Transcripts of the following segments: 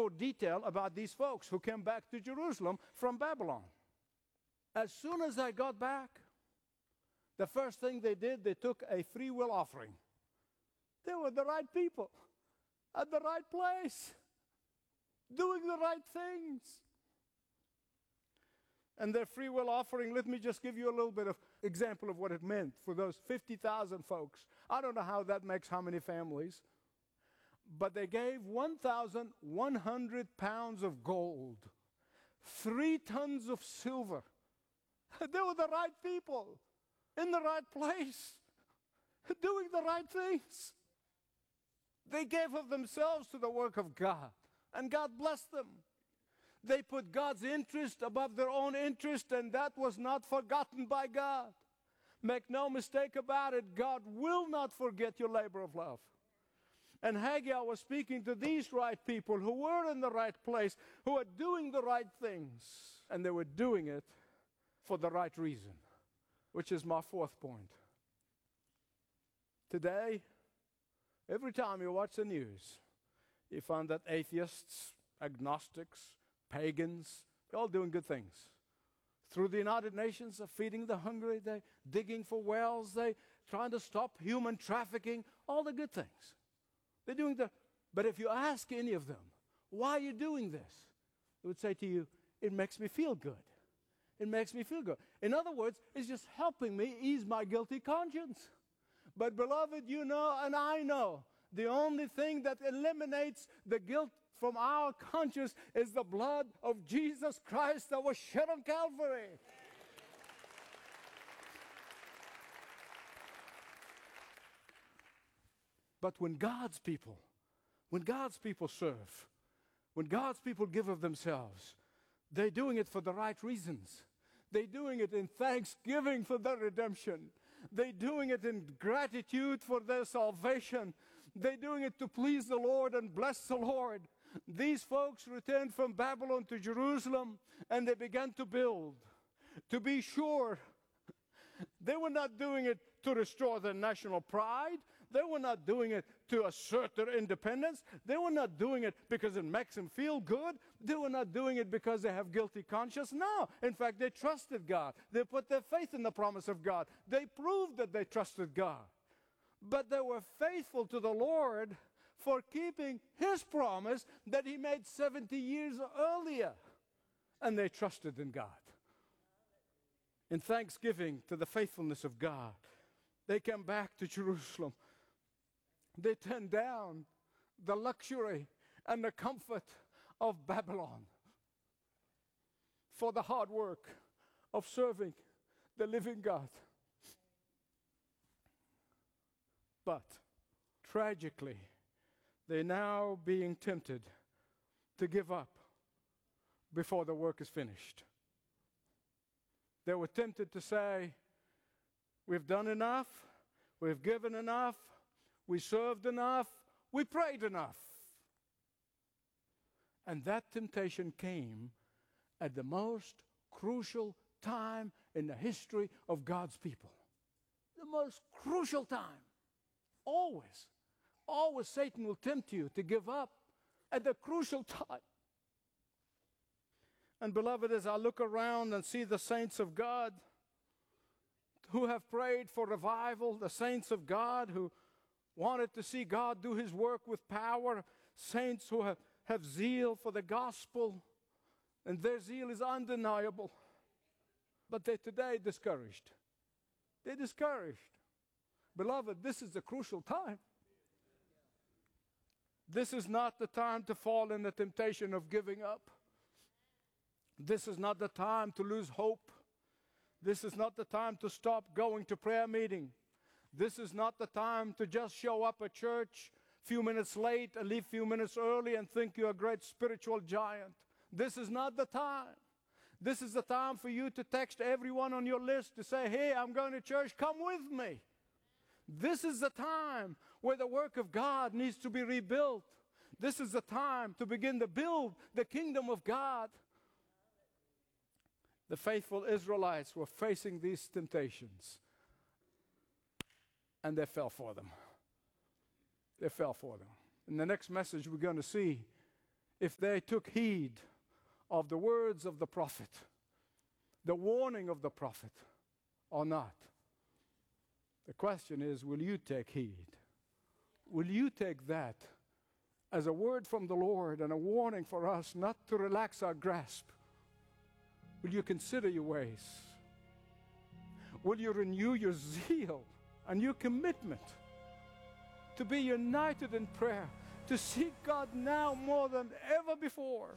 more detail about these folks who came back to Jerusalem from Babylon. As soon as they got back, the first thing they did, they took a free will offering. They were the right people, at the right place, doing the right things. And their free will offering, let me just give you a little bit of example of what it meant for those 50,000 folks. I don't know how that makes how many families, but they gave 1,100 pounds of gold, 3 tons of silver. They were the right people, in the right place, doing the right things. They gave of themselves to the work of God, and God blessed them. They put God's interest above their own interest, and that was not forgotten by God. Make no mistake about it, God will not forget your labor of love. And Haggai was speaking to these right people who were in the right place, who were doing the right things, and they were doing it for the right reason, which is my fourth point. Today, every time you watch the news, you find that atheists, agnostics, pagans, they're all doing good things. Through the United Nations, they're feeding the hungry, they're digging for wells, they're trying to stop human trafficking, all the good things. They're doing but if you ask any of them, why are you doing this? They would say to you, it makes me feel good. It makes me feel good. In other words, it's just helping me ease my guilty conscience. But beloved, you know and I know, the only thing that eliminates the guilt from our conscience is the blood of Jesus Christ that was shed on Calvary. But when God's people serve, when God's people give of themselves, they're doing it for the right reasons. They're doing it in thanksgiving for their redemption. They're doing it in gratitude for their salvation. They're doing it to please the Lord and bless the Lord. These folks returned from Babylon to Jerusalem, and they began to build. To be sure, they were not doing it to restore their national pride. They were not doing it to assert their independence. They were not doing it because it makes them feel good. They were not doing it because they have guilty conscience. No. In fact, they trusted God. They put their faith in the promise of God. They proved that they trusted God. But they were faithful to the Lord for keeping His promise that He made 70 years earlier. And they trusted in God. In thanksgiving to the faithfulness of God, they came back to Jerusalem. They turned down the luxury and the comfort of Babylon for the hard work of serving the living God. But tragically, they're now being tempted to give up before the work is finished. They were tempted to say, we've done enough, we've given enough, we served enough, we prayed enough. And that temptation came at the most crucial time in the history of God's people. The most crucial time. Always Satan will tempt you to give up at the crucial time. And beloved, as I look around and see the saints of God who have prayed for revival, the saints of God who wanted to see God do His work with power, saints who have zeal for the gospel, and their zeal is undeniable. But they're today discouraged. They're discouraged. Beloved, this is a crucial time. This is not the time to fall in the temptation of giving up. This is not the time to lose hope. This is not the time to stop going to prayer meeting. This is not the time to just show up at church a few minutes late and leave a few minutes early and think you're a great spiritual giant. This is not the time. This is the time for you to text everyone on your list to say, hey, I'm going to church, come with me. This is the time where the work of God needs to be rebuilt. This is the time to begin to build the kingdom of God. The faithful Israelites were facing these temptations, and they fell for them. They fell for them. In the next message, we're going to see if they took heed of the words of the prophet, the warning of the prophet, or not. The question is, will you take heed? Will you take that as a word from the Lord and a warning for us not to relax our grasp? Will you consider your ways? Will you renew your zeal and your commitment to be united in prayer, to seek God now more than ever before?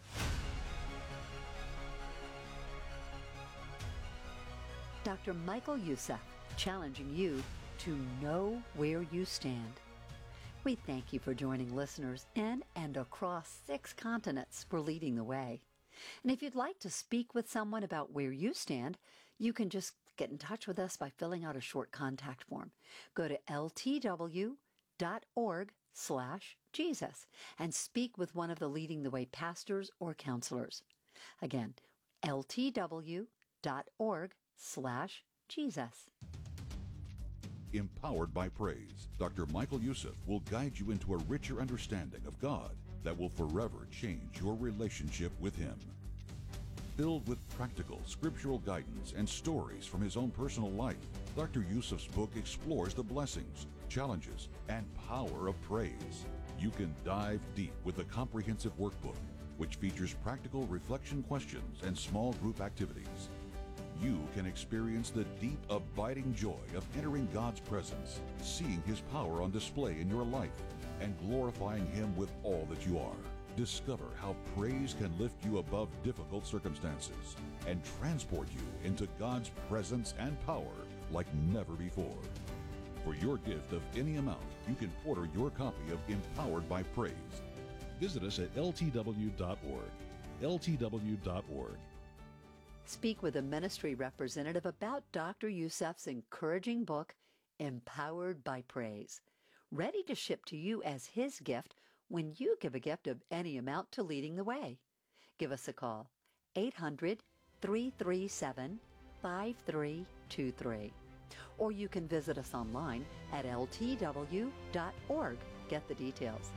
Dr. Michael Youssef, challenging you to know where you stand. We thank you for joining listeners in and across 6 continents for leading the way. And if you'd like to speak with someone about where you stand, you can just get in touch with us by filling out a short contact form. Go to ltw.org/Jesus and speak with one of the Leading the Way pastors or counselors. Again, ltw.org/Jesus. Empowered by Praise, Dr. Michael Youssef will guide you into a richer understanding of God that will forever change your relationship with Him. Filled with practical, scriptural guidance and stories from his own personal life, Dr. Youssef's book explores the blessings, challenges, and power of praise. You can dive deep with the comprehensive workbook, which features practical reflection questions and small group activities. You can experience the deep, abiding joy of entering God's presence, seeing His power on display in your life, and glorifying Him with all that you are. Discover how praise can lift you above difficult circumstances and transport you into God's presence and power like never before. For your gift of any amount, you can order your copy of Empowered by Praise. Visit us at ltw.org. ltw.org. Speak with a ministry representative about Dr. Youssef's encouraging book, Empowered by Praise, ready to ship to you as his gift when you give a gift of any amount to Leading the Way. Give us a call, 800-337-5323. Or you can visit us online at ltw.org. Get the details.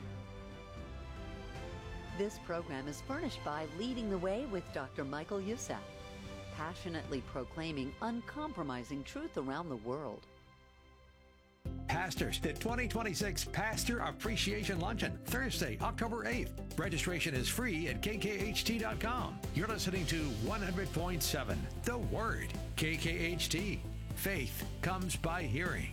This program is furnished by Leading the Way with Dr. Michael Youssef, passionately proclaiming uncompromising truth around the world. Pastors, the 2026 Pastor Appreciation Luncheon, Thursday, October 8th. Registration is free at kkht.com. You're listening to 100.7 The Word, KKHT. Faith comes by hearing.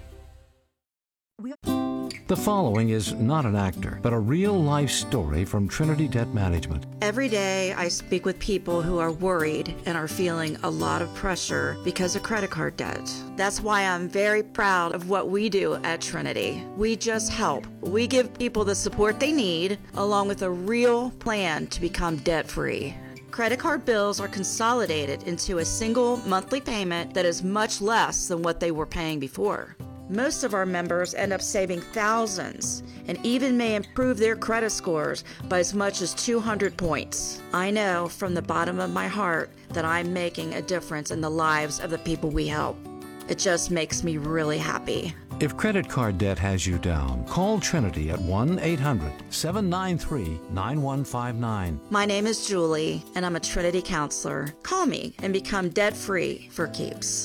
The following is not an actor, but a real-life story from Trinity Debt Management. Every day I speak with people who are worried and are feeling a lot of pressure because of credit card debt. That's why I'm very proud of what we do at Trinity. We just help. We give people the support they need, along with a real plan to become debt-free. Credit card bills are consolidated into a single monthly payment that is much less than what they were paying before. Most of our members end up saving thousands and even may improve their credit scores by as much as 200 points. I know from the bottom of my heart that I'm making a difference in the lives of the people we help. It just makes me really happy. If credit card debt has you down, call Trinity at 1-800-793-9159. My name is Julie, and I'm a Trinity counselor. Call me and become debt-free for keeps.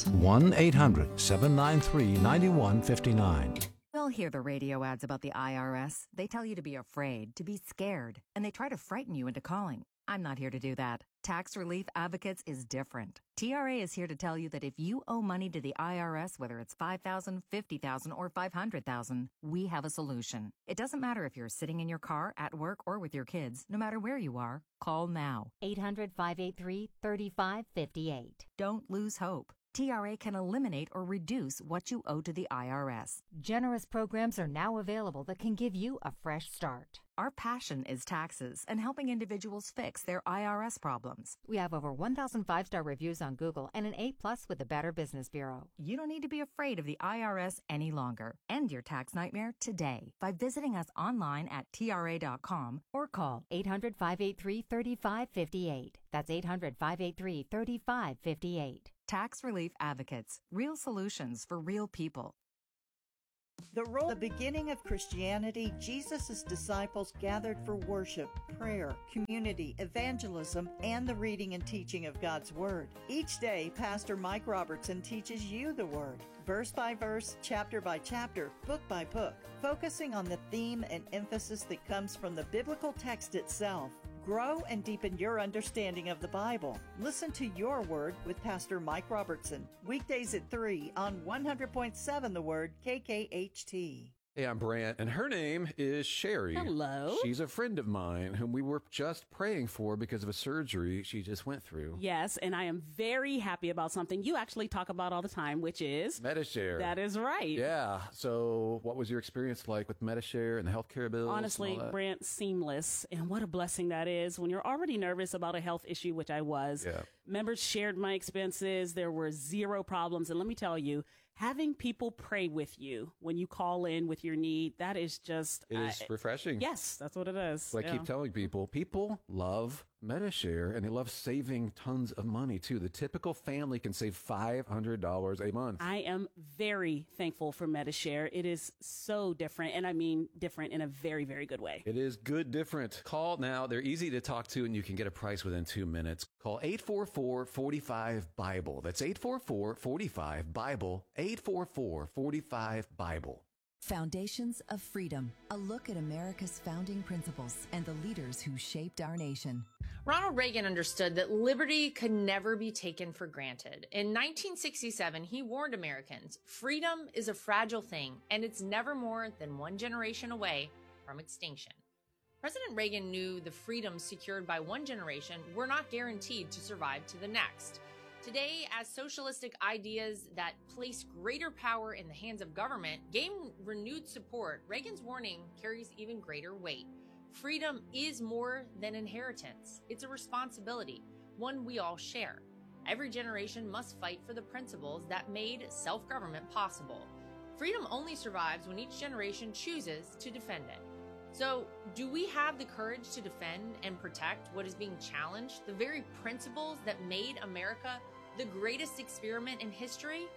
1-800-793-9159. We all hear the radio ads about the IRS. They tell you to be afraid, to be scared, and they try to frighten you into calling. I'm not here to do that. Tax Relief Advocates is different. TRA is here to tell you that if you owe money to the IRS, whether it's $5,000, $50,000, or $500,000, we have a solution. It doesn't matter if you're sitting in your car, at work, or with your kids. No matter where you are, call now. 800-583-3558. Don't lose hope. TRA can eliminate or reduce what you owe to the IRS. Generous programs are now available that can give you a fresh start. Our passion is taxes and helping individuals fix their IRS problems. We have over 1,000 5-star reviews on Google and an A+ with the Better Business Bureau. You don't need to be afraid of the IRS any longer. End your tax nightmare today by visiting us online at TRA.com or call 800-583-3558. That's 800-583-3558. Tax Relief Advocates. Real solutions for real people. The beginning of Christianity, Jesus' disciples gathered for worship, prayer, community, evangelism, and the reading and teaching of God's Word. Each day, Pastor Mike Robertson teaches you the Word, verse by verse, chapter by chapter, book by book, focusing on the theme and emphasis that comes from the biblical text itself. Grow and deepen your understanding of the Bible. Listen to Your Word with Pastor Mike Robertson. Weekdays at 3 on 100.7 The Word, KKHT. Hey, I'm Brant, and her name is Sherry. Hello. She's a friend of mine whom we were just praying for because of a surgery she just went through. Yes, and I am very happy about something you actually talk about all the time, which is Medi-Share. That is right. Yeah. So what was your experience like with Medi-Share and the healthcare bills? Honestly, Brant, seamless. And what a blessing that is when you're already nervous about a health issue, which I was. Yeah. Members shared my expenses. There were zero problems. And let me tell you, having people pray with you when you call in with your need, that is just... It is refreshing. Yes, that's what it is. So I keep telling people love Medi-Share, and they love saving tons of money, too. The typical family can save $500 a month. I am very thankful for Medi-Share. It is so different, and I mean different in a very, very good way. It is good different. Call now. They're easy to talk to, and you can get a price within 2 minutes. Call 844-45-BIBLE. That's 844-45-BIBLE. 844-45-BIBLE. Foundations of Freedom, a look at America's founding principles and the leaders who shaped our nation. Ronald Reagan understood that liberty could never be taken for granted. In 1967, he warned Americans, freedom is a fragile thing, and it's never more than one generation away from extinction. President Reagan knew the freedoms secured by one generation were not guaranteed to survive to the next. Today, as socialistic ideas that place greater power in the hands of government gain renewed support, Reagan's warning carries even greater weight. Freedom is more than inheritance. It's a responsibility, one we all share. Every generation must fight for the principles that made self-government possible. Freedom only survives when each generation chooses to defend it. So, do we have the courage to defend and protect what is being challenged, the very principles that made America the greatest experiment in history?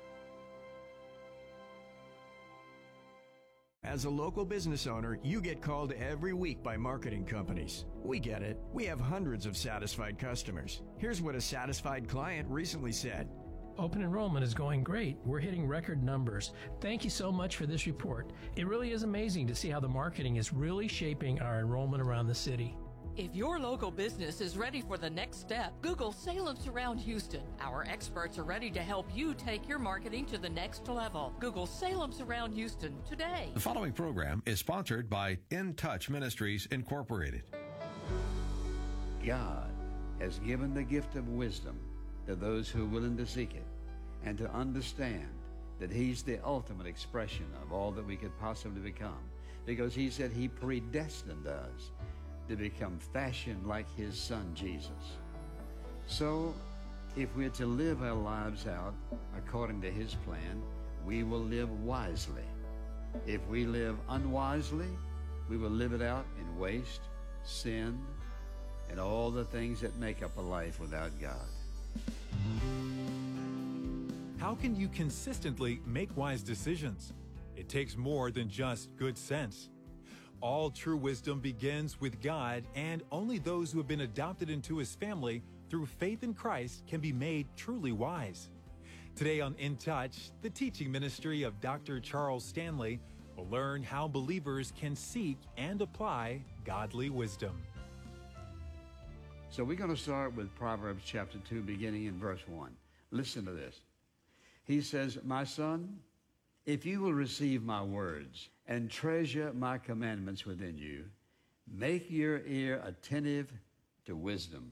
As a local business owner, you get called every week by marketing companies. We get it. We have hundreds of satisfied customers. Here's what a satisfied client recently said. Open enrollment is going great. We're hitting record numbers. Thank you so much for this report. It really is amazing to see how the marketing is really shaping our enrollment around the city. If your local business is ready for the next step, Google Salem Surround Houston. Our experts are ready to help you take your marketing to the next level. Google Salem Surround Houston today. The following program is sponsored by In Touch Ministries Incorporated. God has given the gift of wisdom to those who are willing to seek it and to understand that He's the ultimate expression of all that we could possibly become, because He said He predestined us to become fashioned like His Son Jesus. So if we're to live our lives out according to His plan, we will live wisely. If we live unwisely, we will live it out in waste, sin, and all the things that make up a life without God. How can you consistently make wise decisions? It takes more than just good sense. All true wisdom begins with God, and only those who have been adopted into His family through faith in Christ can be made truly wise. Today on In Touch, the teaching ministry of Dr. Charles Stanley will learn how believers can seek and apply godly wisdom. So we're going to start with Proverbs chapter 2, beginning in verse 1. Listen to this. He says, "My son, if you will receive my words and treasure my commandments within you, make your ear attentive to wisdom.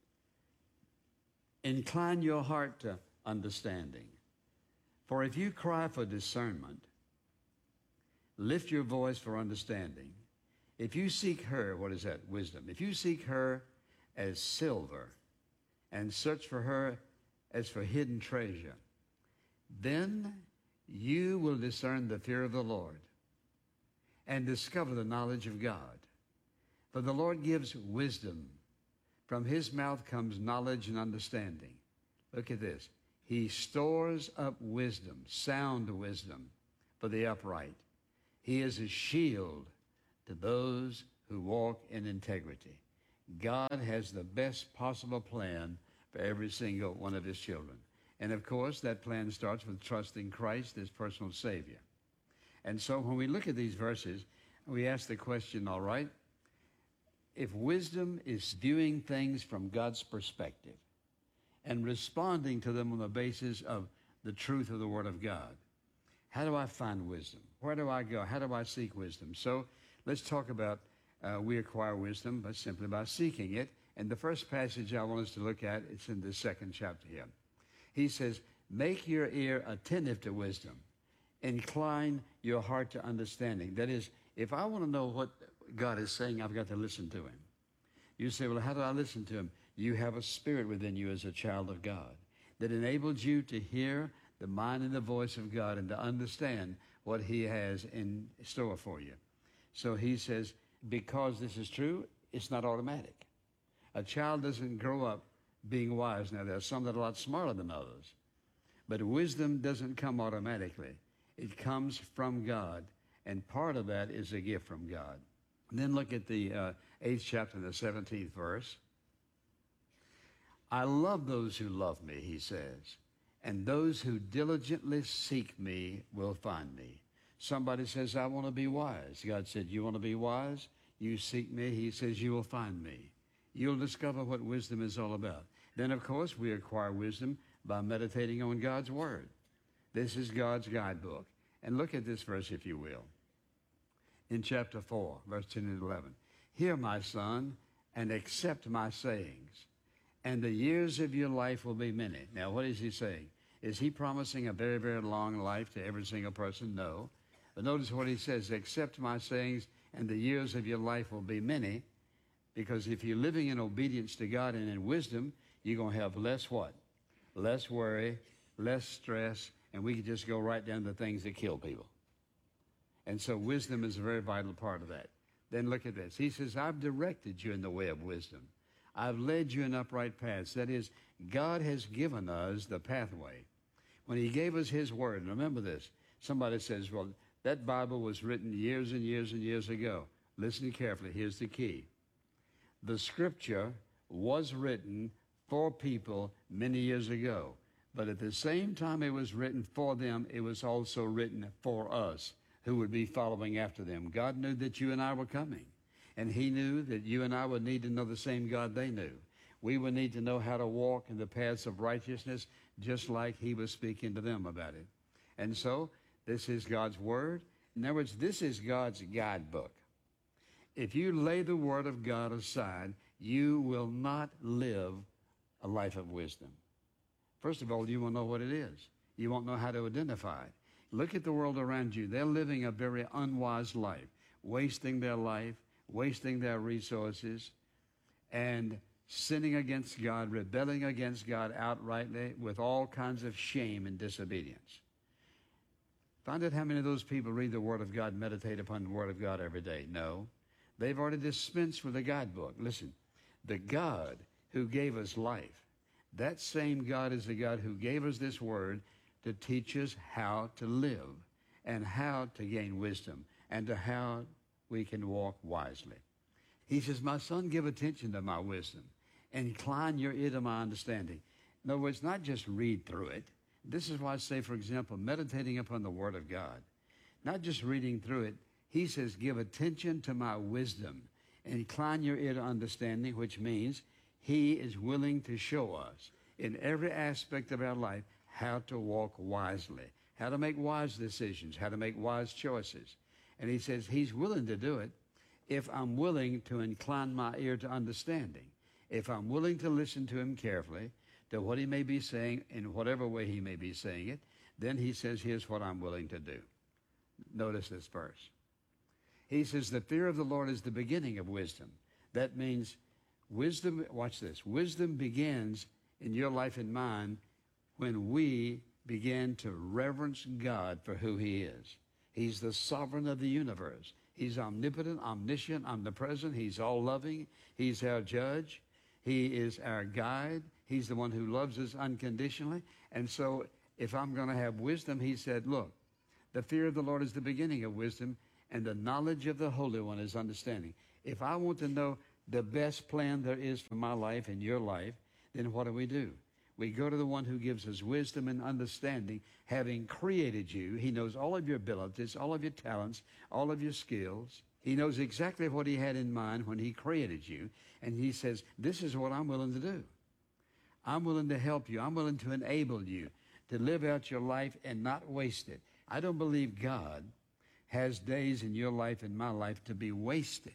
Incline your heart to understanding. For if you cry for discernment, lift your voice for understanding. If you seek her," what is that? Wisdom. "If you seek her as silver and search for her as for hidden treasure, then you will discern the fear of the Lord and discover the knowledge of God. For the Lord gives wisdom. From His mouth comes knowledge and understanding." Look at this. "He stores up wisdom, sound wisdom, for the upright. He is a shield to those who walk in integrity. God has the best possible plan for every single one of his children. And of course, that plan starts with trusting Christ as personal Savior. And so when we look at these verses, we ask the question, all right, if wisdom is viewing things from God's perspective and responding to them on the basis of the truth of the Word of God, how do I find wisdom? Where do I go? How do I seek wisdom? So let's talk about we acquire wisdom simply by seeking it. And the first passage I want us to look at, it's in the 2nd chapter here. He says, make your ear attentive to wisdom. Incline your heart to understanding. That is, if I want to know what God is saying, I've got to listen to him. You say, well, how do I listen to him? You have a spirit within you as a child of God that enables you to hear the mind and the voice of God and to understand what he has in store for you. So he says, because this is true, it's not automatic. A child doesn't grow up being wise. Now, there are some that are a lot smarter than others. But wisdom doesn't come automatically. It comes from God, and part of that is a gift from God. And then look at the 8th chapter, the 17th verse. I love those who love me, he says, and those who diligently seek me will find me. Somebody says, I want to be wise. God said, you want to be wise? You seek me. He says, you will find me. You'll discover what wisdom is all about. Then, of course, we acquire wisdom by meditating on God's Word. This is God's guidebook. And look at this verse, if you will. In chapter 4, verse 10 and 11. Hear, my son, and accept my sayings, and the years of your life will be many. Now, what is he saying? Is he promising a very, very long life to every single person? No. But notice what he says, accept my sayings, and the years of your life will be many, because if you're living in obedience to God and in wisdom, you're going to have less what? Less worry, less stress, and we can just go right down to things that kill people. And so wisdom is a very vital part of that. Then look at this. He says, I've directed you in the way of wisdom. I've led you in upright paths. That is, God has given us the pathway. When he gave us his word, and remember this, somebody says, well, that Bible was written years and years and years ago. Listen carefully. Here's the key. The scripture was written for people many years ago. But at the same time it was written for them, it was also written for us who would be following after them. God knew that you and I were coming. And he knew that you and I would need to know the same God they knew. We would need to know how to walk in the paths of righteousness just like he was speaking to them about it. And so this is God's word. In other words, this is God's guidebook. If you lay the word of God aside, you will not live a life of wisdom. First of all, you won't know what it is. You won't know how to identify it. Look at the world around you. They're living a very unwise life, wasting their life, wasting their resources, and sinning against God, rebelling against God outrightly with all kinds of shame and disobedience. Find out how many of those people read the Word of God, meditate upon the Word of God every day. No. They've already dispensed with the guidebook. Listen, the God who gave us life, that same God is the God who gave us this Word to teach us how to live and how to gain wisdom and to how we can walk wisely. He says, my son, give attention to my wisdom. Incline your ear to my understanding. In other words, not just read through it. This is why I say, for example, meditating upon the Word of God. Not just reading through it. He says, give attention to my wisdom. Incline your ear to understanding, which means he is willing to show us in every aspect of our life how to walk wisely, how to make wise decisions, how to make wise choices. And he says he's willing to do it if I'm willing to incline my ear to understanding, if I'm willing to listen to him carefully, to what he may be saying in whatever way he may be saying it. Then he says, here's what I'm willing to do. Notice this verse. He says, the fear of the Lord is the beginning of wisdom. That means wisdom, watch this, wisdom begins in your life and mine when we begin to reverence God for who he is. He's the sovereign of the universe. He's omnipotent, omniscient, omnipresent. He's all-loving. He's our judge. He is our guide. He's the one who loves us unconditionally. And so if I'm going to have wisdom, he said, look, the fear of the Lord is the beginning of wisdom, and the knowledge of the Holy One is understanding. If I want to know the best plan there is for my life and your life, then what do? We go to the one who gives us wisdom and understanding, having created you. He knows all of your abilities, all of your talents, all of your skills. He knows exactly what he had in mind when he created you. And he says, this is what I'm willing to do. I'm willing to help you. I'm willing to enable you to live out your life and not waste it. I don't believe God has days in your life and my life to be wasted.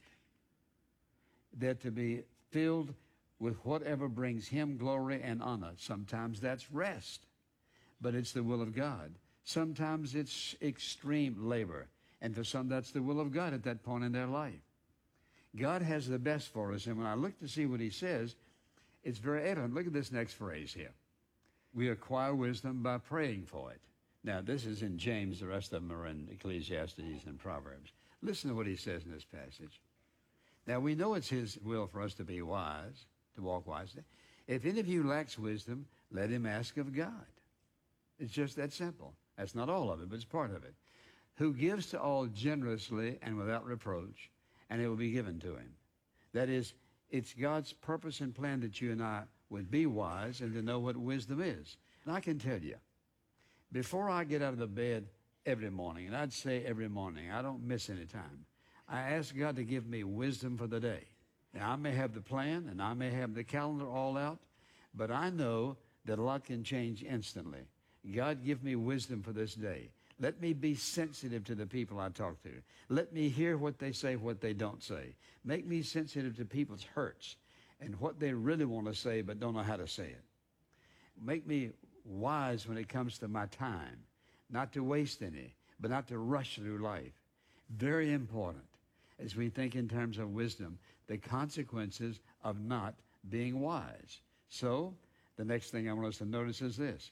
They're to be filled with whatever brings him glory and honor. Sometimes that's rest, but it's the will of God. Sometimes it's extreme labor, and for some that's the will of God at that point in their life. God has the best for us, and when I look to see what he says, it's very evident. Look at this next phrase here. We acquire wisdom by praying for it. Now, this is in James. The rest of them are in Ecclesiastes and Proverbs. Listen to what he says in this passage. Now, we know it's his will for us to be wise, to walk wisely. If any of you lacks wisdom, let him ask of God. It's just that simple. That's not all of it, but it's part of it. Who gives to all generously and without reproach, and it will be given to him. That is, it's God's purpose and plan that you and I would be wise and to know what wisdom is. And I can tell you, before I get out of the bed every morning, and I'd say every morning, I don't miss any time, I ask God to give me wisdom for the day. Now, I may have the plan and I may have the calendar all out, but I know that a lot can change instantly. God, give me wisdom for this day. Let me be sensitive to the people I talk to. Let me hear what they say, what they don't say. Make me sensitive to people's hurts and what they really want to say but don't know how to say it. Make me wise when it comes to my time, not to waste any, but not to rush through life. Very important as we think in terms of wisdom, the consequences of not being wise. So, the next thing I want us to notice is this.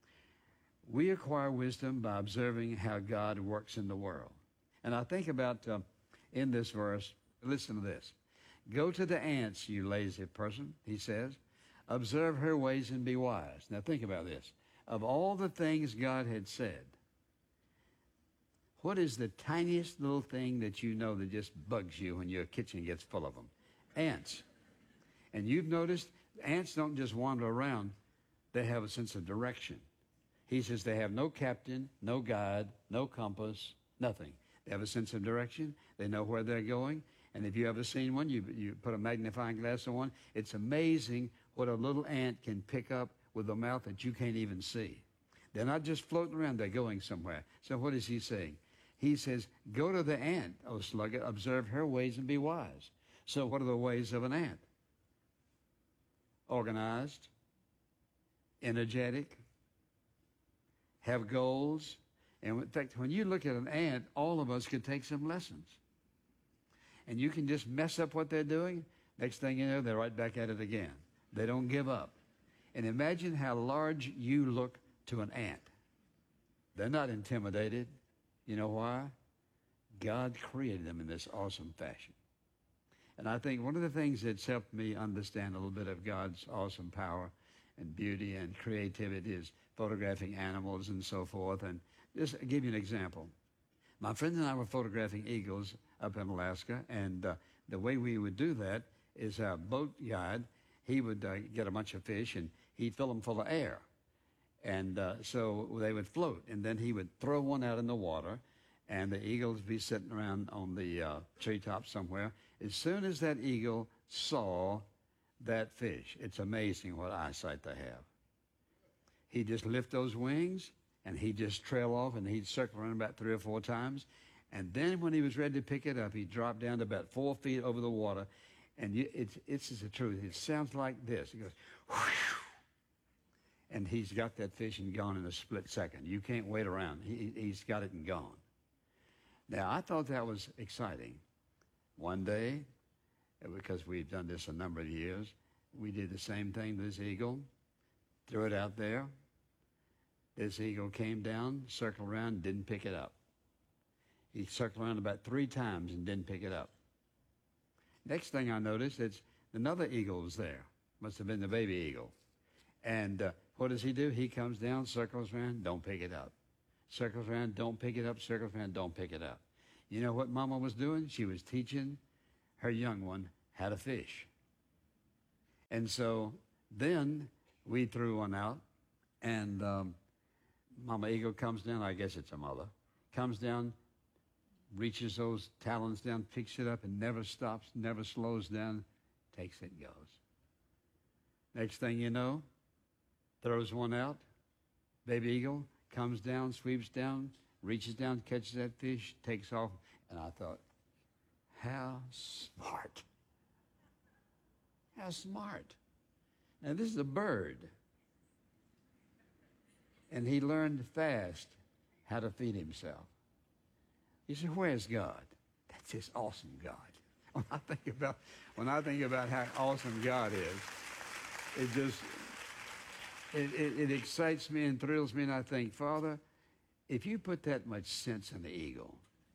We acquire wisdom by observing how God works in the world. And I think about, in this verse, listen to this. Go to the ants, you lazy person, he says. Observe her ways and be wise. Now think about this. Of all the things God had said, what is the tiniest little thing that you know that just bugs you when your kitchen gets full of them? Ants. And you've noticed ants don't just wander around. They have a sense of direction. He says they have no captain, no guide, no compass, nothing. They have a sense of direction. They know where they're going. And if you ever seen one, you put a magnifying glass on one, it's amazing what a little ant can pick up with a mouth that you can't even see. They're not just floating around, they're going somewhere. So what is he saying? He says, go to the ant, O sluggard, observe her ways and be wise. So what are the ways of an ant? Organized, energetic, have goals. And in fact, when you look at an ant, all of us could take some lessons. And you can just mess up what they're doing. Next thing you know, they're right back at it again. They don't give up. And imagine how large you look to an ant. They're not intimidated. You know why? God created them in this awesome fashion. And I think one of the things that's helped me understand a little bit of God's awesome power and beauty and creativity is photographing animals and so forth. And just give you an example. My friend and I were photographing eagles up in Alaska, and the way we would do that is our boat guide, he would get a bunch of fish, and he'd fill them full of air. And so they would float, and then he would throw one out in the water, and the eagles would be sitting around on the treetop somewhere. As soon as that eagle saw that fish, it's amazing what eyesight they have. He'd just lift those wings, and he'd just trail off, and he'd circle around about 3 or 4 times. And then when he was ready to pick it up, he'd drop down to about 4 feet over the water. And it's just the truth. It sounds like this. He goes, whoosh, and he's got that fish and gone in a split second. You can't wait around. He's got it and gone. Now, I thought that was exciting. One day, because we've done this a number of years, we did the same thing to this eagle, threw it out there. This eagle came down, circled around, didn't pick it up. He circled around about 3 times and didn't pick it up. Next thing I noticed, it's another eagle was there. Must have been the baby eagle. And what does he do? He comes down, circles around, don't pick it up. Circles around, don't pick it up, circles around, don't pick it up. You know what Mama was doing? She was teaching her young one how to fish. And so then we threw one out, and Mama Eagle comes down, I guess it's a mother, comes down, reaches those talons down, picks it up, and never stops, never slows down, takes it, goes. Next thing you know, throws one out, baby eagle comes down, sweeps down, reaches down, catches that fish, takes off, and I thought, how smart. How smart. Now, this is a bird. And he learned fast how to feed himself. You say, where's God? That's this awesome God. When I think about how awesome God is, it excites me and thrills me, and I think, Father, if you put that much sense in the eagle,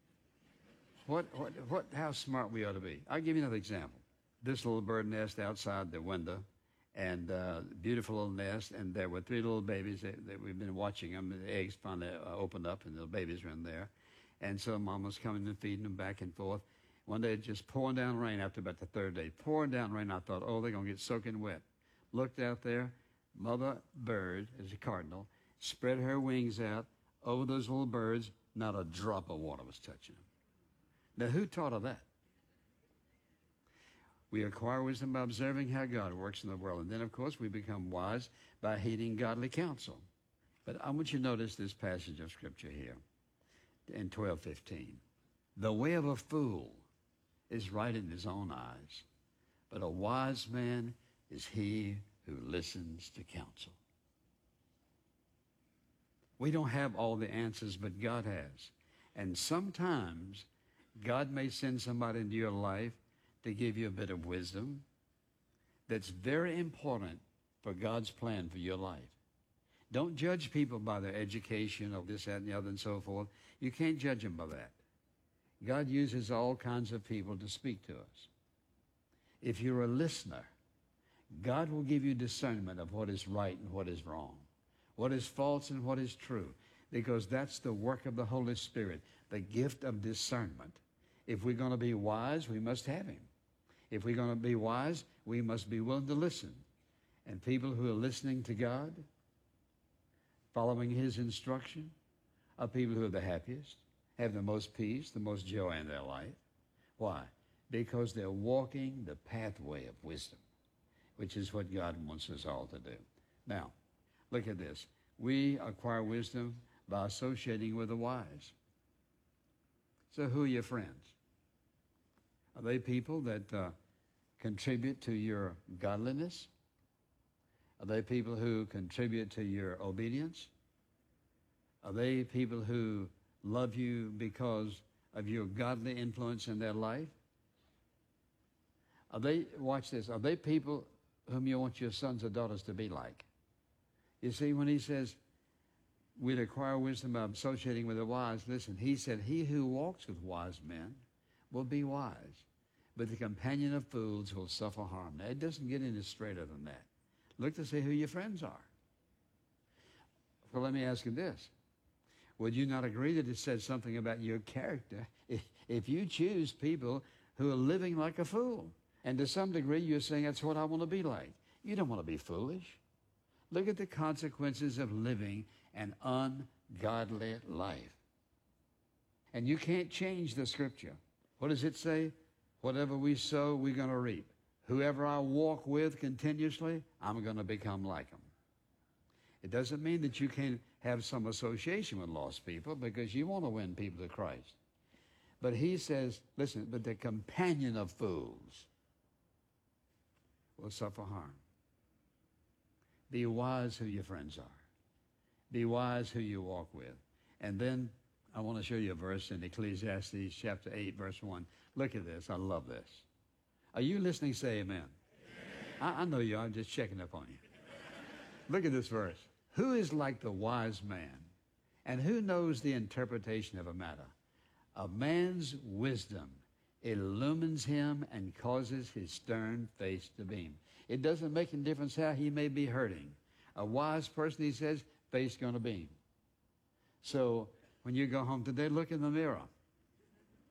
how smart we ought to be. I'll give you another example. This little bird nest outside the window, and beautiful little nest, and there were 3 little babies that we've been watching them. The eggs finally opened up, and the babies were in there. And so Mom was coming and feeding them back and forth. One day, it just pouring down rain after about the 3rd day. Pouring down rain. I thought, oh, they're going to get soaking wet. Looked out there. Mother bird, as a cardinal, spread her wings out over those little birds. Not a drop of water was touching them. Now, who taught her that? We acquire wisdom by observing how God works in the world. And then, of course, we become wise by heeding godly counsel. But I want you to notice this passage of Scripture here in 12:15. The way of a fool is right in his own eyes, but a wise man is he who listens to counsel. We don't have all the answers, but God has. And sometimes God may send somebody into your life to give you a bit of wisdom that's very important for God's plan for your life. Don't judge people by their education or this, that, and the other, and so forth. You can't judge them by that. God uses all kinds of people to speak to us. If you're a listener, God will give you discernment of what is right and what is wrong, what is false and what is true, because that's the work of the Holy Spirit, the gift of discernment. If we're going to be wise, we must have Him. If we're going to be wise, we must be willing to listen. And people who are listening to God, following His instruction, are people who are the happiest, have the most peace, the most joy in their life. Why? Because they're walking the pathway of wisdom, which is what God wants us all to do. Now, look at this. We acquire wisdom by associating with the wise. So who are your friends? Are they people that contribute to your godliness? Are they people who contribute to your obedience? Are they people who love you because of your godly influence in their life? Are they, watch this, are they people whom you want your sons or daughters to be like? You see, when he says we'd acquire wisdom by associating with the wise, listen, he said, he who walks with wise men will be wise, but the companion of fools will suffer harm. Now, it doesn't get any straighter than that. Look to see who your friends are. Well, let me ask you this. Would you not agree that it says something about your character if you choose people who are living like a fool? And to some degree, you're saying, that's what I want to be like. You don't want to be foolish. Look at the consequences of living an ungodly life. And you can't change the Scripture. What does it say? Whatever we sow, we're going to reap. Whoever I walk with continuously, I'm going to become like them. It doesn't mean that you can't have some association with lost people, because you want to win people to Christ. But he says, listen, but the companion of fools will suffer harm. Be wise who your friends are. Be wise who you walk with. And then I want to show you a verse in Ecclesiastes chapter 8, verse 1. Look at this. I love this. Are you listening? Say amen. I know you are. I'm just checking up on you. Look at this verse. Who is like the wise man, and who knows the interpretation of a matter? A man's wisdom illumines him and causes his stern face to beam. It doesn't make any difference how he may be hurting. A wise person, he says, face going to beam. So when you go home today, look in the mirror.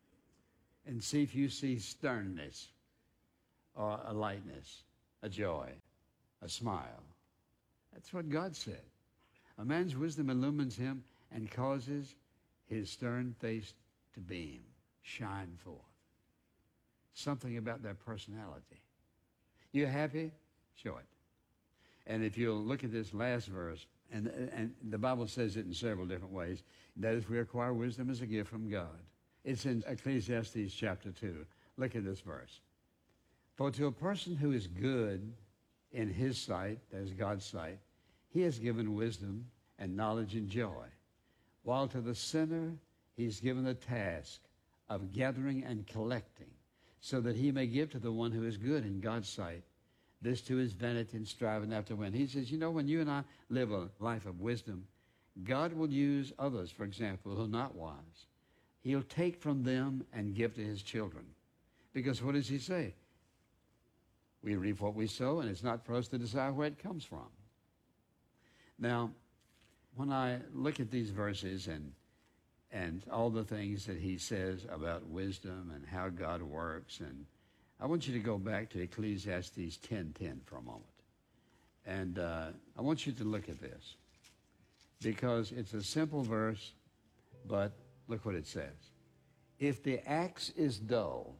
and see if you see sternness or a lightness, a joy, a smile. That's what God said. A man's wisdom illumines him and causes his stern face to beam, shine forth. Something about their personality. You happy? Show it. And if you'll look at this last verse, and the Bible says it in several different ways, that is, we acquire wisdom as a gift from God. It's in Ecclesiastes chapter 2. Look at this verse. For to a person who is good in his sight, that is God's sight, he has given wisdom and knowledge and joy, while to the sinner he's given the task of gathering and collecting, so that he may give to the one who is good in God's sight, this to his vanity and striving after wind. He says, you know, when you and I live a life of wisdom, God will use others, for example, who are not wise. He'll take from them and give to his children. Because what does he say? We reap what we sow, and it's not for us to decide where it comes from. Now, when I look at these verses and all the things that he says about wisdom and how God works, and I want you to go back to Ecclesiastes 10:10 for a moment. And I want you to look at this, because it's a simple verse, but look what it says. If the axe is dull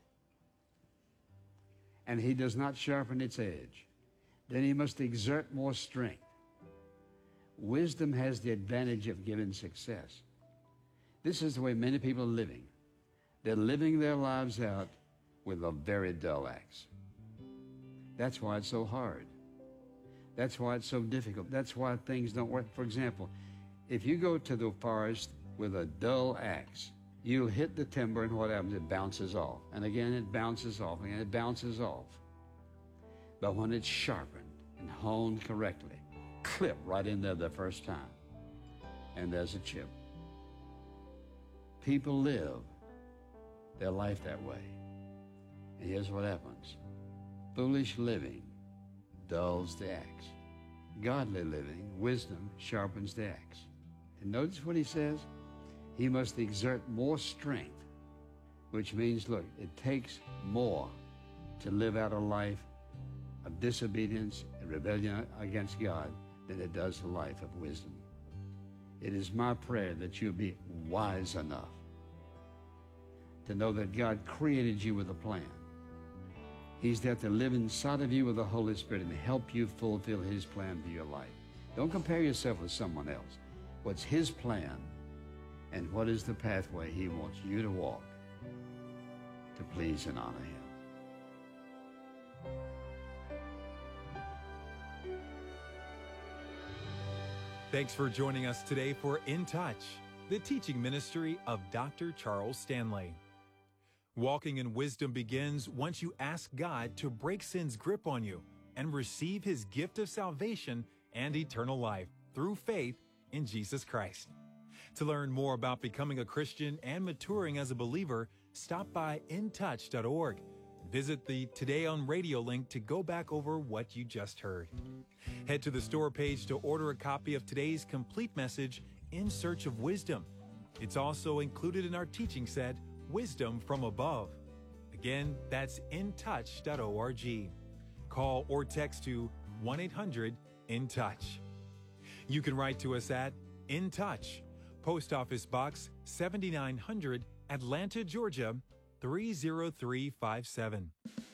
and he does not sharpen its edge, then he must exert more strength. Wisdom has the advantage of giving success. This is the way many people are living. They're living their lives out with a very dull axe. That's why it's so hard. That's why it's so difficult. That's why things don't work. For example, if you go to the forest with a dull axe, you'll hit the timber, and what happens? It bounces off. And again, it bounces off, and it bounces off. But when it's sharpened and honed correctly, clip right in there the first time, and there's a chip. People live their life that way. And here's what happens. Foolish living dulls the axe. Godly living, wisdom, sharpens the axe. And notice what he says? He must exert more strength, which means, look, it takes more to live out a life of disobedience and rebellion against God than it does a life of wisdom. It is my prayer that you'll be wise enough to know that God created you with a plan. He's there to live inside of you with the Holy Spirit and help you fulfill his plan for your life. Don't compare yourself with someone else. What's his plan, and what is the pathway he wants you to walk to please and honor him? Thanks for joining us today for In Touch, the teaching ministry of Dr. Charles Stanley. Walking in wisdom begins once you ask God to break sin's grip on you and receive his gift of salvation and eternal life through faith in Jesus Christ. To learn more about becoming a Christian and maturing as a believer, stop by intouch.org. Visit the Today on Radio link to go back over what you just heard. Head to the store page to order a copy of today's complete message, In Search of Wisdom. It's also included in our teaching set, Wisdom from Above. Again, that's intouch.org. Call or text to 1-800-IN-TOUCH. You can write to us at In Touch, Post Office Box 7900, Atlanta, Georgia 30357.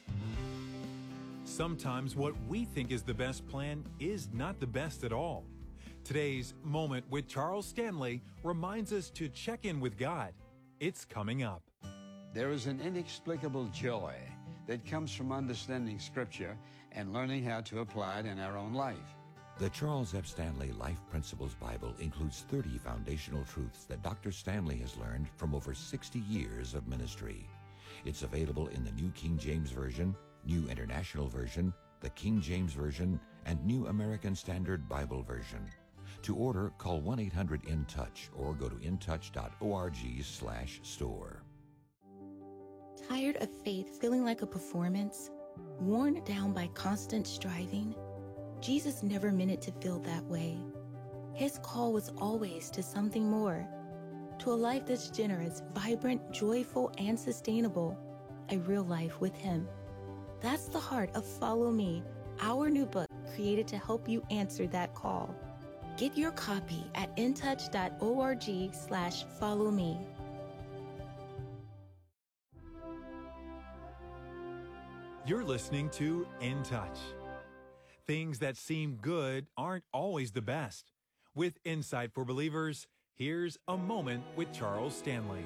Sometimes what we think is the best plan is not the best at all. Today's Moment with Charles Stanley reminds us to check in with God. It's coming up. There is an inexplicable joy that comes from understanding Scripture and learning how to apply it in our own life. The Charles F. Stanley Life Principles Bible includes 30 foundational truths that Dr. Stanley has learned from over 60 years of ministry. It's available in the New King James Version, New International Version, the King James Version, and New American Standard Bible Version. To order, call 1-800-IN-TOUCH or go to intouch.org/store. Tired of faith feeling like a performance? Worn down by constant striving? Jesus never meant it to feel that way. His call was always to something more. to a life that's generous, vibrant, joyful, and sustainable. A real life with Him. That's the heart of Follow Me, our new book created to help you answer that call. Get your copy at intouch.org/follow-me. You're listening to In Touch. Things that seem good aren't always the best. With Insight for Believers, here's A Moment with Charles Stanley.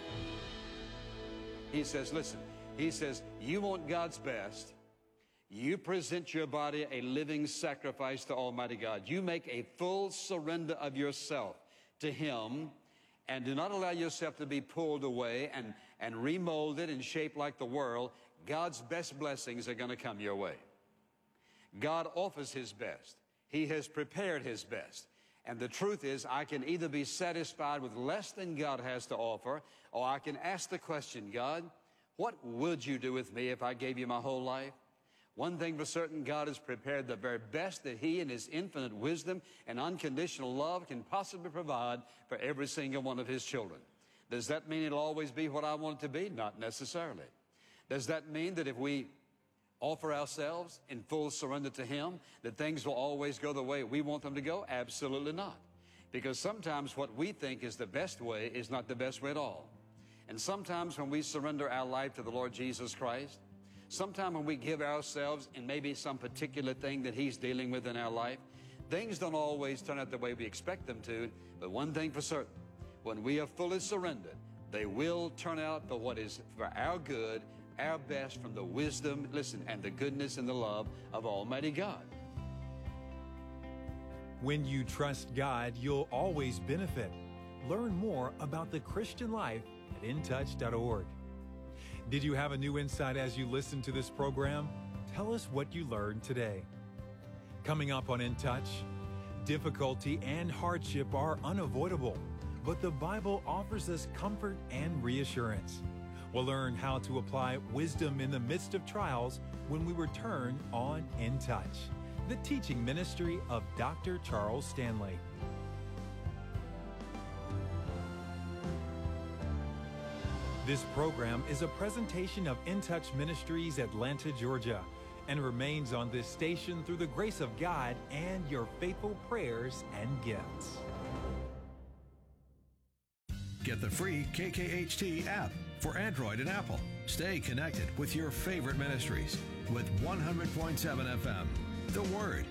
He says, listen, he says, you want God's best. You present your body a living sacrifice to Almighty God. You make a full surrender of yourself to Him, and do not allow yourself to be pulled away and remolded and shaped like the world. God's best blessings are going to come your way. God offers His best. He has prepared His best. And the truth is, I can either be satisfied with less than God has to offer, or I can ask the question, God, what would you do with me if I gave you my whole life? One thing for certain, God has prepared the very best that He in His infinite wisdom and unconditional love can possibly provide for every single one of His children. Does that mean it'll always be what I want it to be? Not necessarily. Does that mean that if we offer ourselves in full surrender to Him, that things will always go the way we want them to go? Absolutely not. Because sometimes what we think is the best way is not the best way at all. And sometimes when we surrender our life to the Lord Jesus Christ, sometimes when we give ourselves in maybe some particular thing that He's dealing with in our life, things don't always turn out the way we expect them to. But one thing for certain, when we are fully surrendered, they will turn out for what is for our good, our best, from the wisdom, listen, and the goodness and the love of Almighty God. When you trust God, you'll always benefit. Learn more about the Christian life at intouch.org. Did you have a new insight as you listened to this program? Tell us what you learned today. Coming up on In Touch, difficulty and hardship are unavoidable, but the Bible offers us comfort and reassurance. We'll learn how to apply wisdom in the midst of trials when we return on In Touch, the teaching ministry of Dr. Charles Stanley. This program is a presentation of In Touch Ministries, Atlanta, Georgia, and remains on this station through the grace of God and your faithful prayers and gifts. Get the free KKHT app for Android and Apple. Stay connected with your favorite ministries with 100.7 FM, The Word.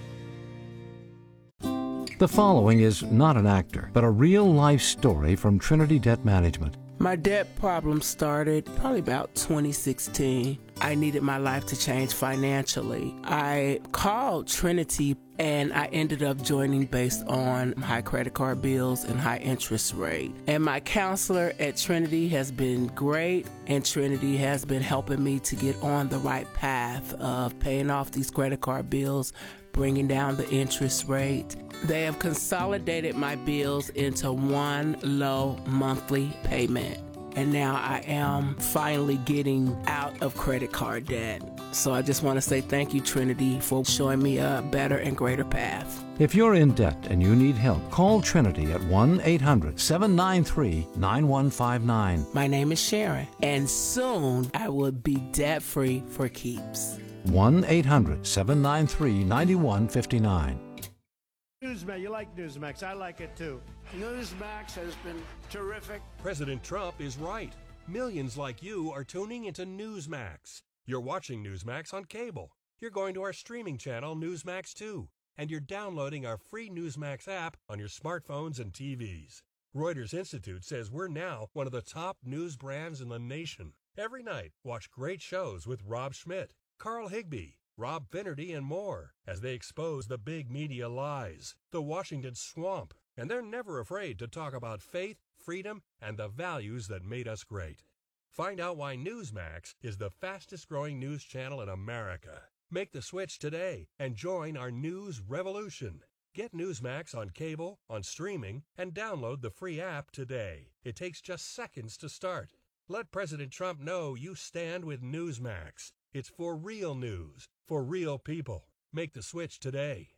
The following is not an actor, but a real-life story from Trinity Debt Management. My debt problem started probably about 2016. I needed my life to change financially. I called Trinity and I ended up joining based on high credit card bills and high interest rate. And my counselor at Trinity has been great, and Trinity has been helping me to get on the right path of paying off these credit card bills, bringing down the interest rate. They have consolidated my bills into one low monthly payment. And now I am finally getting out of credit card debt. So I just want to say thank you, Trinity, for showing me a better and greater path. If you're in debt and you need help, call Trinity at 1-800-793-9159. My name is Sharon, and soon I will be debt-free for keeps. 1-800-793-9159. Newsmax, you like Newsmax. I like it too. Newsmax has been terrific. President Trump is right. Millions like you are tuning into Newsmax. You're watching Newsmax on cable. You're going to our streaming channel, Newsmax 2, and you're downloading our free Newsmax app on your smartphones and TVs. Reuters Institute says we're now one of the top news brands in the nation. Every night, watch great shows with Rob Schmidt, Carl Higbie, Rob Finnerty, and more as they expose the big media lies, the Washington swamp, and they're never afraid to talk about faith, freedom, and the values that made us great. Find out why Newsmax is the fastest growing news channel in America. Make the switch today and join our news revolution. Get Newsmax on cable, on streaming, and download the free app today. It takes just seconds to start. Let President Trump know you stand with Newsmax. It's for real news, for real people. Make the switch today.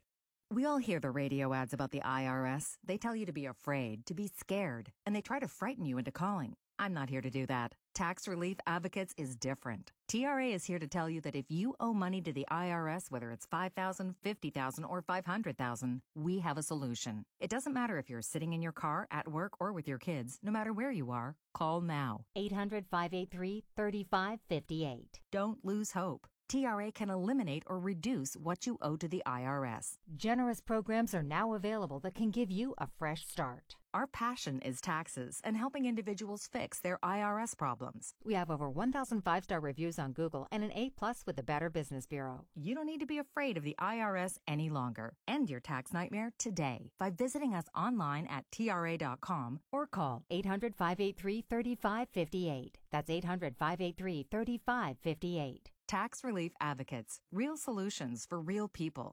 We all hear the radio ads about the IRS. They tell you to be afraid, to be scared, and they try to frighten you into calling. I'm not here to do that. Tax Relief Advocates is different. TRA is here to tell you that if you owe money to the IRS, whether it's $5,000, $50,000, or $500,000, we have a solution. It doesn't matter if you're sitting in your car, at work, or with your kids. No matter where you are, call now. 800-583-3558. Don't lose hope. TRA can eliminate or reduce what you owe to the IRS. Generous programs are now available that can give you a fresh start. Our passion is taxes and helping individuals fix their IRS problems. We have over 1,000 5-star reviews on Google and an A+ with the Better Business Bureau. You don't need to be afraid of the IRS any longer. End your tax nightmare today by visiting us online at TRA.com or call 800-583-3558. That's 800-583-3558. Tax Relief Advocates. Real solutions for real people.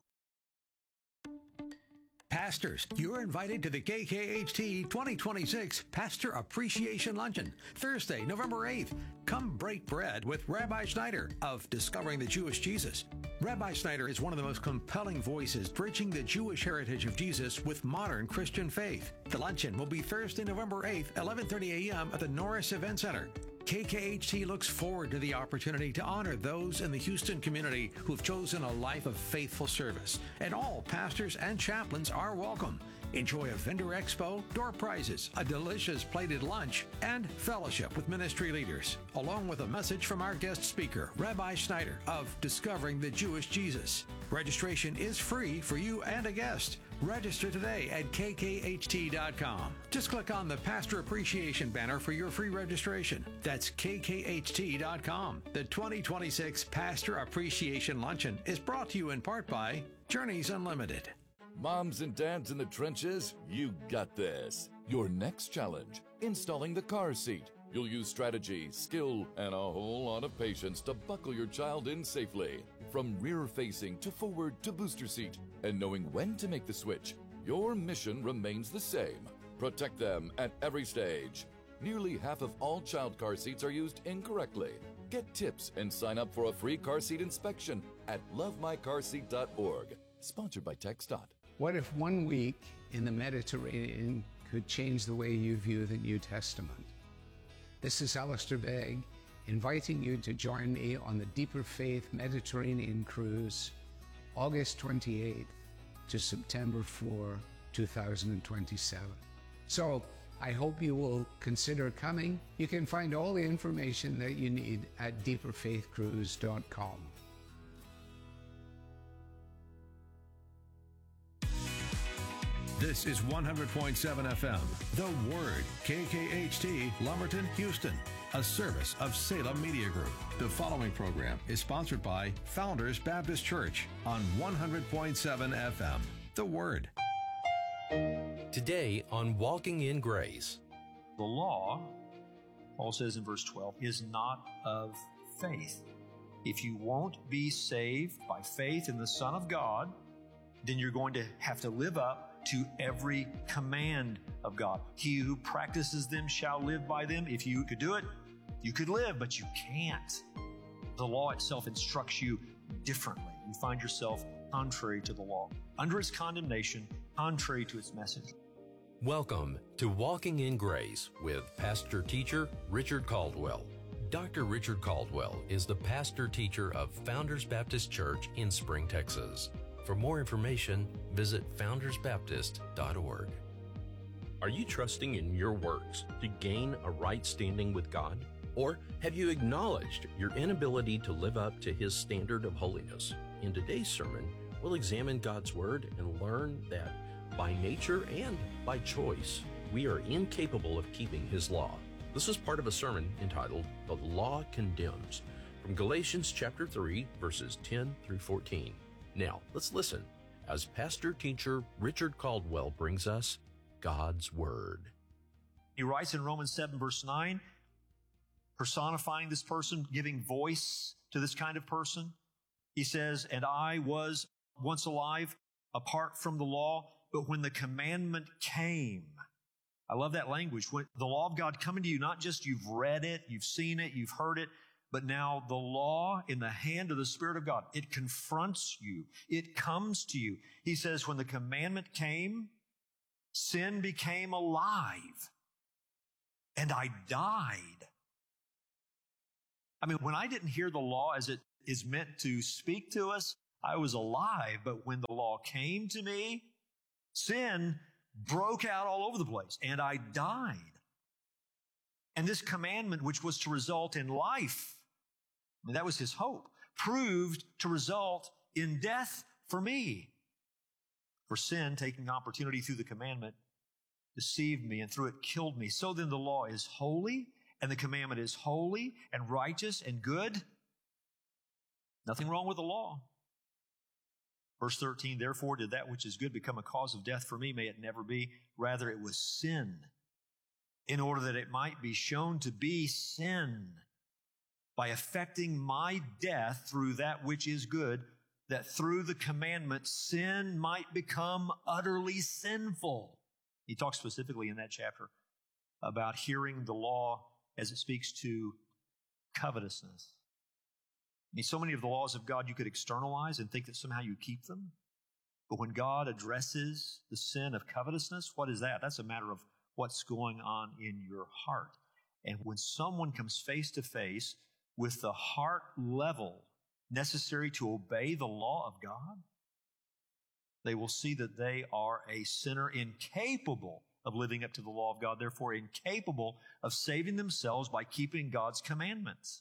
Pastors, you're invited to the KKHT 2026 Pastor Appreciation Luncheon, Thursday, November 8th. Come break bread with Rabbi Schneider of Discovering the Jewish Jesus. Rabbi Schneider is one of the most compelling voices bridging the Jewish heritage of Jesus with modern Christian faith. The luncheon will be Thursday, November 8th, 11:30 a.m. at the Norris Event Center. KKHT looks forward to the opportunity to honor those in the Houston community who've chosen a life of faithful service. And all pastors and chaplains are welcome. Enjoy a vendor expo, door prizes, a delicious plated lunch, and fellowship with ministry leaders, along with a message from our guest speaker, Rabbi Schneider of Discovering the Jewish Jesus. Registration is free for you and a guest. Register today at kkht.com. Just click on the Pastor Appreciation banner for your free registration. That's kkht.com. The 2026 Pastor Appreciation Luncheon is brought to you in part by Journeys Unlimited. Moms and dads in the trenches, you got this. Your next challenge, installing the car seat. You'll use strategy, skill, and a whole lot of patience to buckle your child in safely. From rear-facing to forward to booster seat. And knowing when to make the switch, your mission remains the same. Protect them at every stage. Nearly half of all child car seats are used incorrectly. Get tips and sign up for a free car seat inspection at lovemycarseat.org. Sponsored by TxDOT. What if 1 week in the Mediterranean could change the way you view the New Testament? This is Alistair Begg, inviting you to join me on the Deeper Faith Mediterranean Cruise, August 28th to September 4, 2027. So I hope you will consider coming. You can find all the information that you need at deeperfaithcruise.com. This is 100.7 FM, The Word, KKHT, Lumberton, Houston, a service of Salem Media Group. The following program is sponsored by Founders Baptist Church on 100.7 FM, The Word. Today on Walking in Grace. The law, Paul says in verse 12, is not of faith. If you won't be saved by faith in the Son of God, then you're going to have to live up to every command of God. He who practices them shall live by them. If you could do it, you could live, but you can't. The law itself instructs you differently. You find yourself contrary to the law, under its condemnation, contrary to its message. Welcome to Walking in Grace with pastor teacher Richard Caldwell. Dr. Richard Caldwell is the pastor teacher of Founders Baptist Church in Spring, Texas. For more information, visit foundersbaptist.org. Are you trusting in your works to gain a right standing with God? Or have you acknowledged your inability to live up to His standard of holiness? In today's sermon, we'll examine God's Word and learn that by nature and by choice, we are incapable of keeping His law. This is part of a sermon entitled, The Law Condemns, from Galatians chapter 3, verses 10 through 14. Now, let's listen as pastor-teacher Richard Caldwell brings us God's Word. He writes in Romans 7, verse 9, personifying this person, giving voice to this kind of person. He says, and I was once alive apart from the law, but when the commandment came, I love that language. When the law of God coming to you, not just you've read it, you've seen it, you've heard it, but now the law in the hand of the Spirit of God. It confronts you. It comes to you. He says, when the commandment came, sin became alive, and I died. I mean, when I didn't hear the law as it is meant to speak to us, I was alive. But when the law came to me, sin broke out all over the place, and I died. And this commandment, which was to result in life, I mean, that was his hope, proved to result in death for me. For sin, taking opportunity through the commandment, deceived me, and through it killed me. So then the law is holy, and the commandment is holy and righteous and good. Nothing wrong with the law. Verse 13, therefore did that which is good become a cause of death for me? May it never be. Rather, it was sin, in order that it might be shown to be sin, by effecting my death through that which is good, that through the commandment sin might become utterly sinful. He talks specifically in that chapter about hearing the law as it speaks to covetousness. I mean, so many of the laws of God you could externalize and think that somehow you keep them. But when God addresses the sin of covetousness, what is that? That's a matter of what's going on in your heart. And when someone comes face to face with the heart level necessary to obey the law of God, they will see that they are a sinner incapable of living up to the law of God, therefore incapable of saving themselves by keeping God's commandments.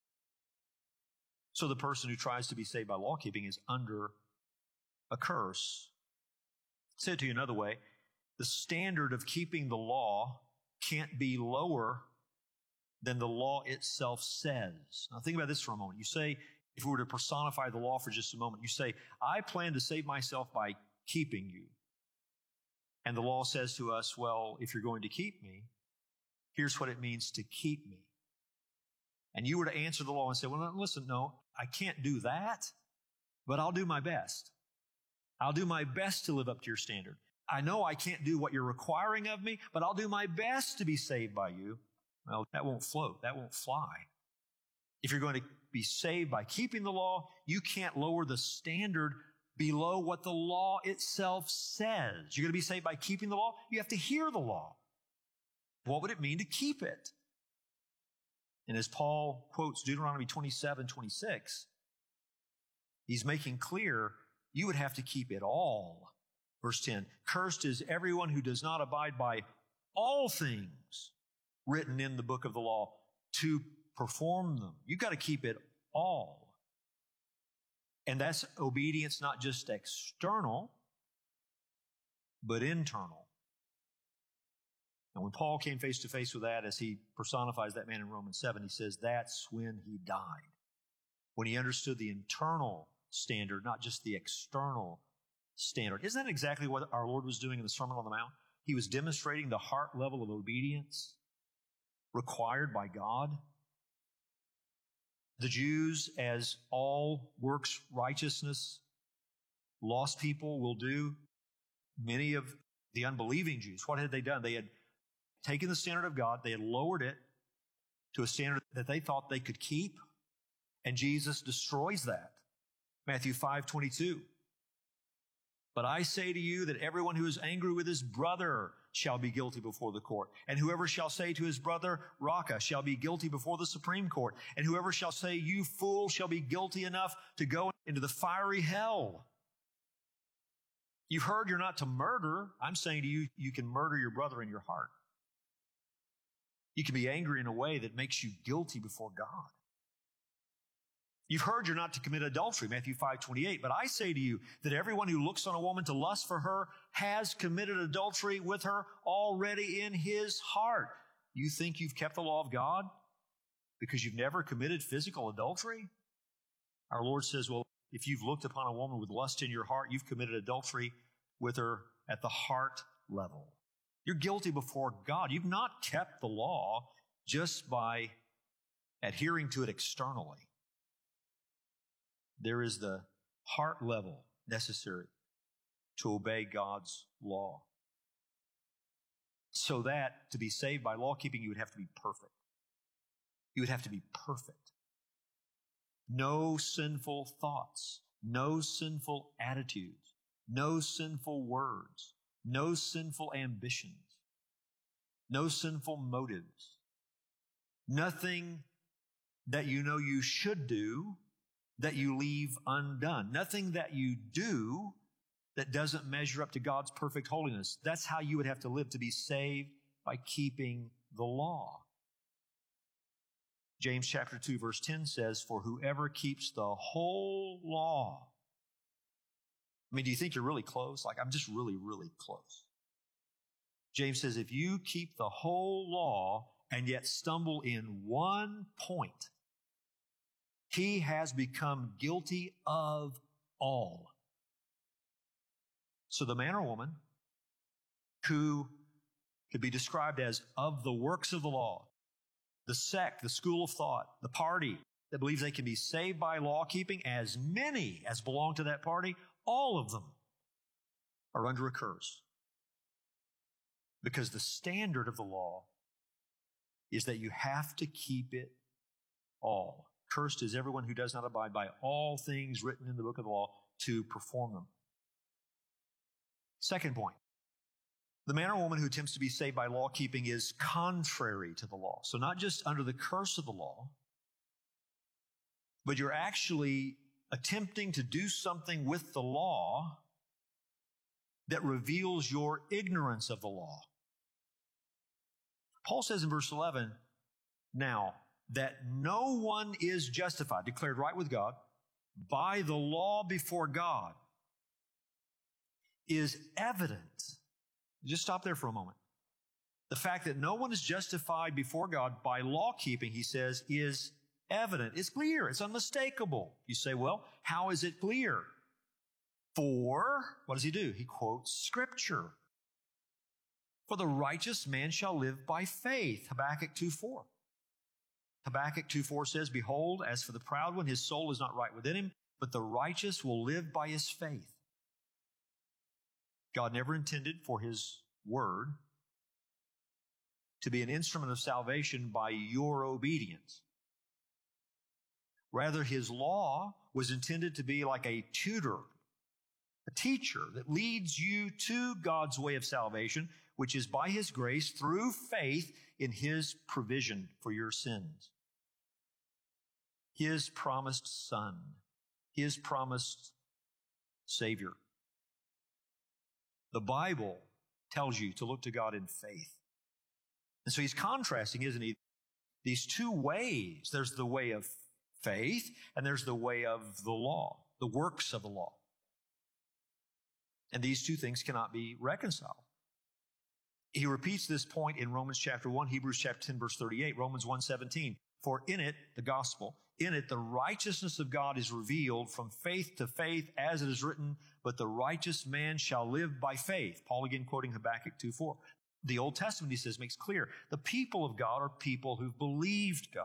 So the person who tries to be saved by law keeping is under a curse. Say it to you another way, the standard of keeping the law can't be lower than the law itself says. Now think about this for a moment. You say, if we were to personify the law for just a moment, you say, I plan to save myself by keeping you. And the law says to us, well, if you're going to keep me, here's what it means to keep me. And you were to answer the law and say, well, listen, no, I can't do that, but I'll do my best. I'll do my best to live up to your standard. I know I can't do what you're requiring of me, but I'll do my best to be saved by you. Well, that won't float. That won't fly. If you're going to be saved by keeping the law, you can't lower the standard below what the law itself says. You're going to be saved by keeping the law? You have to hear the law. What would it mean to keep it? And as Paul quotes Deuteronomy 27:26, he's making clear you would have to keep it all. Verse 10, cursed is everyone who does not abide by all things written in the book of the law to perform them. You've got to keep it all. And that's obedience not just external, but internal. And when Paul came face to face with that, as he personifies that man in Romans 7, he says that's when he died. When he understood the internal standard, not just the external standard. Isn't that exactly what our Lord was doing in the Sermon on the Mount? He was demonstrating the heart level of obedience required by God. The Jews, as all works righteousness lost people will do, many of the unbelieving Jews, what had they done? They had taken the standard of God, they had lowered it to a standard that they thought they could keep, and Jesus destroys that. Matthew 5:22. But I say to you that everyone who is angry with his brother shall be guilty before the court. And whoever shall say to his brother, Raca, shall be guilty before the Supreme Court. And whoever shall say, you fool, shall be guilty enough to go into the fiery hell. You've heard you're not to murder. I'm saying to you, you can murder your brother in your heart. You can be angry in a way that makes you guilty before God. You've heard you're not to commit adultery, Matthew 5:28. But I say to you that everyone who looks on a woman to lust for her has committed adultery with her already in his heart. You think you've kept the law of God because you've never committed physical adultery? Our Lord says, well, if you've looked upon a woman with lust in your heart, you've committed adultery with her at the heart level. You're guilty before God. You've not kept the law just by adhering to it externally. There is the heart level necessary to obey God's law. So that to be saved by law keeping, you would have to be perfect. You would have to be perfect. no sinful thoughts, no sinful attitudes, no sinful words, no sinful ambitions, no sinful motives, nothing that you know you should do that you leave undone, nothing that you do that doesn't measure up to God's perfect holiness. That's how you would have to live to be saved, by keeping the law. James chapter 2 verse 10 says, for whoever keeps the whole law. I mean, do you think you're really close? Like, I'm just really, really close. James says, if you keep the whole law and yet stumble in one point, he has become guilty of all. So the man or woman who could be described as of the works of the law, the sect, the school of thought, the party that believes they can be saved by law keeping, as many as belong to that party, all of them are under a curse. Because the standard of the law is that you have to keep it all. Cursed is everyone who does not abide by all things written in the book of the law to perform them. Second point. The man or woman who attempts to be saved by law keeping is contrary to the law. So not just under the curse of the law, but you're actually attempting to do something with the law that reveals your ignorance of the law. Paul says in verse 11, now that no one is justified, declared right with God, by the law before God, is evident. Just stop there for a moment. The fact that no one is justified before God by law keeping, he says, is evident. It's clear. It's unmistakable. You say, well, how is it clear? For, what does he do? He quotes Scripture. For the righteous man shall live by faith. Habakkuk 2:4. Habakkuk 2:4 says, behold, as for the proud one, his soul is not right within him, but the righteous will live by his faith. God never intended for His Word to be an instrument of salvation by your obedience. Rather, His law was intended to be like a tutor, a teacher that leads you to God's way of salvation, which is by His grace through faith in His provision for your sins. His promised Son, His promised Savior. The Bible tells you to look to God in faith. And so he's contrasting, isn't he, these two ways. There's the way of faith, and there's the way of the law, the works of the law. And these two things cannot be reconciled. He repeats this point in Romans chapter 1, Hebrews chapter 10, verse 38, Romans 1:17. For in it, the gospel, in it the righteousness of God is revealed from faith to faith, as it is written, but the righteous man shall live by faith. Paul again quoting Habakkuk 2:4. The Old Testament, he says, makes clear the people of God are people who've believed God.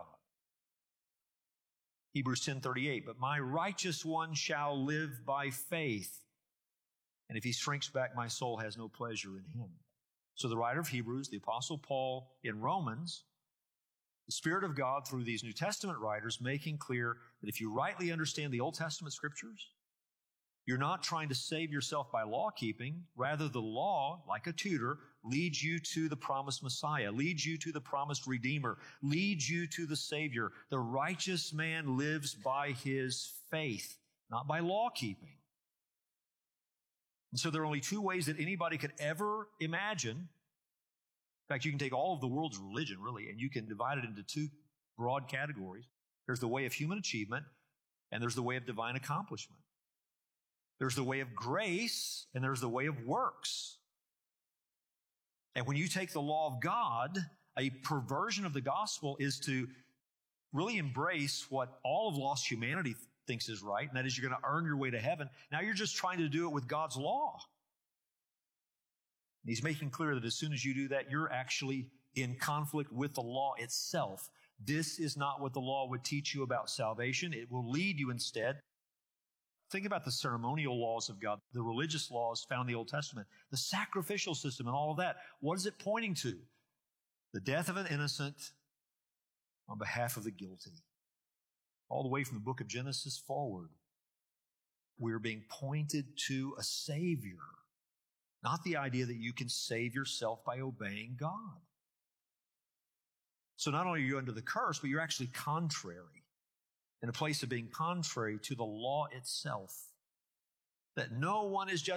Hebrews 10:38, but my righteous one shall live by faith. And if he shrinks back, my soul has no pleasure in him. So the writer of Hebrews, the Apostle Paul in Romans, the Spirit of God through these New Testament writers making clear that if you rightly understand the Old Testament Scriptures, you're not trying to save yourself by law keeping. Rather, the law, like a tutor, leads you to the promised Messiah, leads you to the promised Redeemer, leads you to the Savior. The righteous man lives by his faith, not by law keeping. And so there are only two ways that anybody could ever imagine. In fact, you can take all of the world's religion, really, and you can divide it into two broad categories. There's the way of human achievement, and there's the way of divine accomplishment. There's the way of grace, and there's the way of works. And when you take the law of God, a perversion of the gospel is to really embrace what all of lost humanity thinks is right, and that is you're going to earn your way to heaven. Now you're just trying to do it with God's law. And he's making clear that as soon as you do that, you're actually in conflict with the law itself. This is not what the law would teach you about salvation. It will lead you instead. Think about the ceremonial laws of God, the religious laws found in the Old Testament, the sacrificial system and all of that. What is it pointing to? The death of an innocent on behalf of the guilty. all the way from the book of Genesis forward, we're being pointed to a Savior, not the idea that you can save yourself by obeying God. So not only are you under the curse, but you're actually contrary, in a place of being contrary to the law itself, that no one is just